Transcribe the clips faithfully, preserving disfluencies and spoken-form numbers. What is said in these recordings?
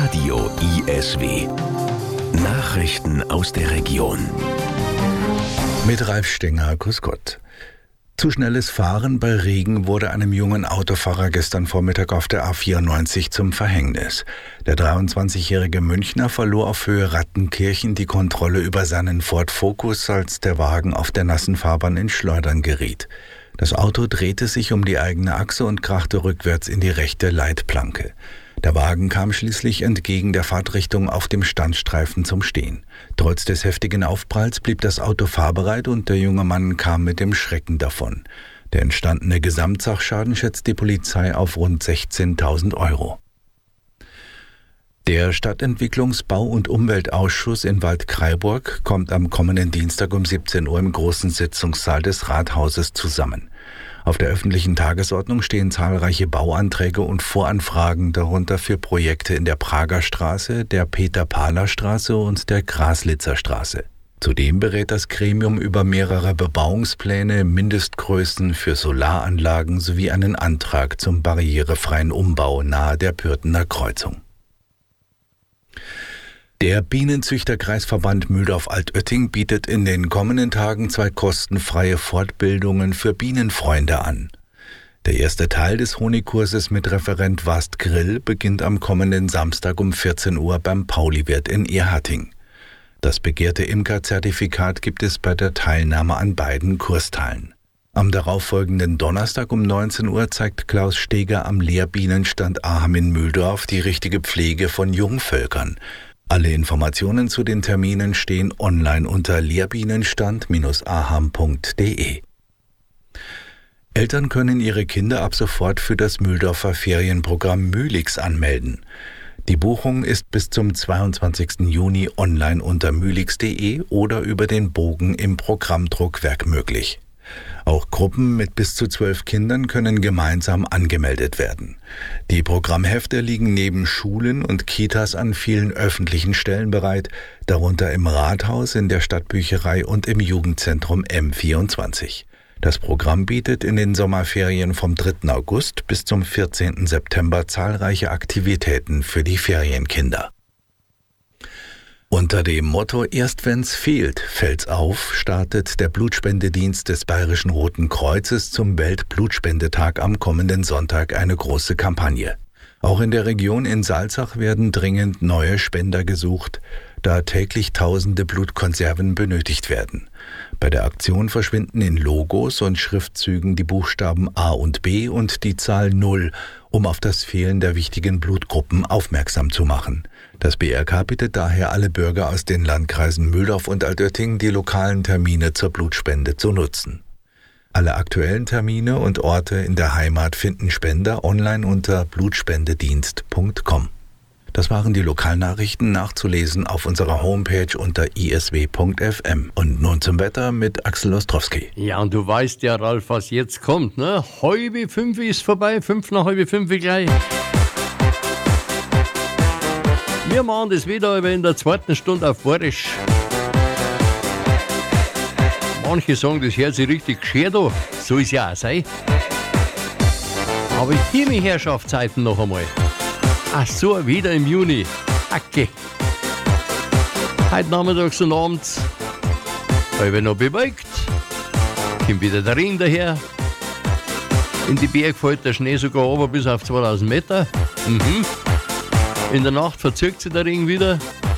Radio I S W. Nachrichten aus der Region. Mit Ralf Stenger, grüß Gott. Zu schnelles Fahren bei Regen wurde einem jungen Autofahrer gestern Vormittag auf der A vierundneunzig zum Verhängnis. Der dreiundzwanzigjährige Münchner verlor auf Höhe Rattenkirchen die Kontrolle über seinen Ford Focus, als der Wagen auf der nassen Fahrbahn ins Schleudern geriet. Das Auto drehte sich um die eigene Achse und krachte rückwärts in die rechte Leitplanke. Der Wagen kam schließlich entgegen der Fahrtrichtung auf dem Standstreifen zum Stehen. Trotz des heftigen Aufpralls blieb das Auto fahrbereit und der junge Mann kam mit dem Schrecken davon. Der entstandene Gesamtsachschaden schätzt die Polizei auf rund sechzehntausend Euro. Der Stadtentwicklungs-, Bau- und Umweltausschuss in Waldkraiburg kommt am kommenden Dienstag um siebzehn Uhr im großen Sitzungssaal des Rathauses zusammen. Auf der öffentlichen Tagesordnung stehen zahlreiche Bauanträge und Voranfragen, darunter für Projekte in der Prager Straße, der Peter-Pahler-Straße und der Graslitzer Straße. Zudem berät das Gremium über mehrere Bebauungspläne, Mindestgrößen für Solaranlagen sowie einen Antrag zum barrierefreien Umbau nahe der Pürtener Kreuzung. Der Bienenzüchterkreisverband Mühldorf-Altötting bietet in den kommenden Tagen zwei kostenfreie Fortbildungen für Bienenfreunde an. Der erste Teil des Honigkurses mit Referent Wast Grill beginnt am kommenden Samstag um vierzehn Uhr beim Pauliwirt in Ehrhatting. Das begehrte Imkerzertifikat gibt es bei der Teilnahme an beiden Kursteilen. Am darauffolgenden Donnerstag um neunzehn Uhr zeigt Klaus Steger am Lehrbienenstand Aham in Mühldorf die richtige Pflege von Jungvölkern. Alle Informationen zu den Terminen stehen online unter lehrbienenstand Bindestrich aham punkt de. Eltern können ihre Kinder ab sofort für das Mühldorfer Ferienprogramm Mülix anmelden. Die Buchung ist bis zum zweiundzwanzigsten Juni online unter mülix punkt de oder über den Bogen im Programmdruckwerk möglich. Auch Gruppen mit bis zu zwölf Kindern können gemeinsam angemeldet werden. Die Programmhefte liegen neben Schulen und Kitas an vielen öffentlichen Stellen bereit, darunter im Rathaus, in der Stadtbücherei und im Jugendzentrum M vierundzwanzig. Das Programm bietet in den Sommerferien vom dritten August bis zum vierzehnten September zahlreiche Aktivitäten für die Ferienkinder. Unter dem Motto »Erst wenn's fehlt, fällt's auf« startet der Blutspendedienst des Bayerischen Roten Kreuzes zum Weltblutspendetag am kommenden Sonntag eine große Kampagne. Auch in der Region in Salzach werden dringend neue Spender gesucht, da täglich tausende Blutkonserven benötigt werden. Bei der Aktion verschwinden in Logos und Schriftzügen die Buchstaben A und B und die Zahl null, um auf das Fehlen der wichtigen Blutgruppen aufmerksam zu machen. Das B R K bittet daher alle Bürger aus den Landkreisen Mühldorf und Altötting, die lokalen Termine zur Blutspende zu nutzen. Alle aktuellen Termine und Orte in der Heimat finden Spender online unter blutspendedienst punkt com. Das waren die Lokalnachrichten, nachzulesen auf unserer Homepage unter i s w punkt f m. Und nun zum Wetter mit Axel Ostrowski. Ja, und du weißt ja, Ralf, was jetzt kommt, ne? Halbe fünf ist vorbei, fünf nach halbe fünf gleich. Wir machen das wieder aber in der zweiten Stunde auf Bayerisch. Manche sagen, das hört sich richtig schön an. Soll es ja auch sein. Aber hier die Herrschaftszeiten noch einmal. Ach so, wieder im Juni. Okay. Heute nachmittags und abends halb noch bewölkt. Kommt wieder der Regen daher. In die Berge fällt der Schnee sogar runter bis auf zweitausend Meter. Mhm. In der Nacht verzögert sich der Regen wieder.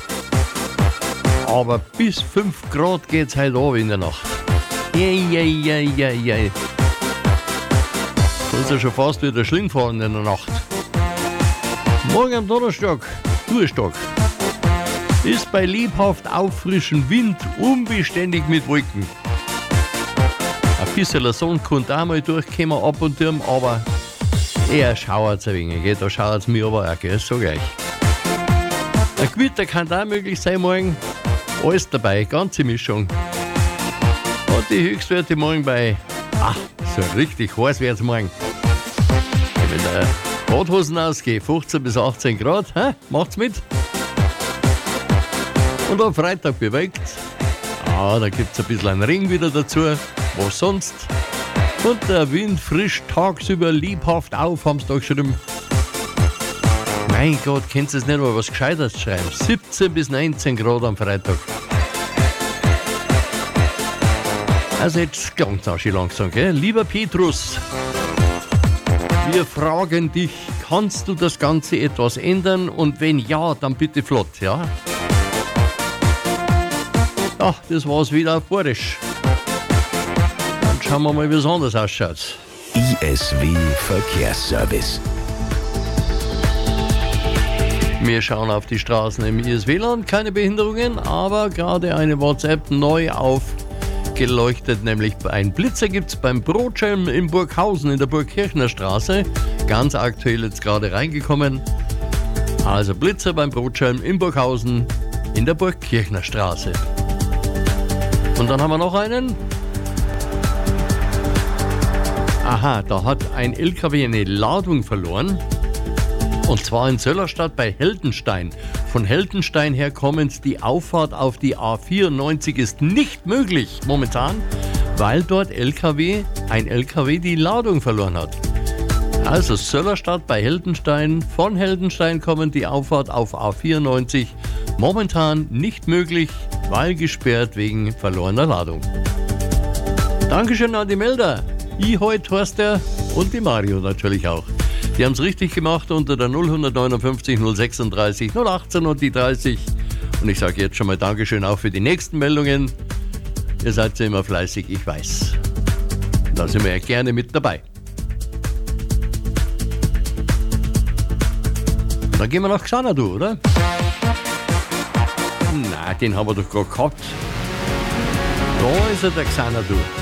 Aber bis fünf Grad geht es heute runter in der Nacht. Jei, jei, jei, jei, jei. Das ist ja schon fast wieder Schlingfahren in der Nacht. Morgen am Donnerstag, Durchstag, ist bei lebhaft auffrischem Wind unbeständig mit Wolken. Ein bisschen Sonne könnte auch mal durchkommen ab und zu, aber eher schauert es ein wenig. Gell? Da schauert es mir aber auch, gell? Sag ich euch. Ein Gewitter kann auch möglich sein morgen. Alles dabei, ganze Mischung. Und die Höchstwerte morgen bei, ah, so richtig heiß wird es morgen. Wenn der Badhosen ausgeht, fünfzehn bis achtzehn Grad, hä? Macht's mit. Und am Freitag bewölkt. Ah, da gibt's ein bisschen einen Regen wieder dazu. Was sonst? Und der Wind frischt tagsüber lebhaft auf, haben's da geschrieben. Mein Gott, kennst du es nicht mal was Gescheites schreiben? siebzehn bis neunzehn Grad am Freitag. Also jetzt klangt's auch schon langsam, gell? Lieber Petrus, wir fragen dich, kannst du das Ganze etwas ändern? Und wenn ja, dann bitte flott, ja? Ach, das war's wieder auf Borisch. Dann schauen wir mal, wie es anders ausschaut. I S W Verkehrsservice. Wir schauen auf die Straßen im I S W-Land, keine Behinderungen, aber gerade eine WhatsApp neu aufgeleuchtet, nämlich ein Blitzer gibt es beim Brotschelm in Burghausen in der Burgkirchner Straße, ganz aktuell jetzt gerade reingekommen. Also Blitzer beim Brotschelm in Burghausen in der Burgkirchner Straße. Und dann haben wir noch einen. Aha, da hat ein L K W eine Ladung verloren. Und zwar in Söllerstadt bei Heldenstein. Von Heldenstein her kommend, die Auffahrt auf die A vierundneunzig ist nicht möglich momentan, weil dort L K W, ein L K W die Ladung verloren hat. Also Söllerstadt bei Heldenstein, von Heldenstein kommend die Auffahrt auf A vierundneunzig momentan nicht möglich, weil gesperrt wegen verlorener Ladung. Dankeschön an die Melder, Ihoi, Torster und die Mario natürlich auch. Die haben es richtig gemacht unter der null neunundfünfzig null sechsunddreißig null achtzehn und die dreißig. Und ich sage jetzt schon mal Dankeschön auch für die nächsten Meldungen. Ihr seid ja immer fleißig, ich weiß. Da sind wir ja gerne mit dabei. Und dann gehen wir nach Xanadu, oder? Na, den haben wir doch gerade gehabt. Da ist er, der Xanadu.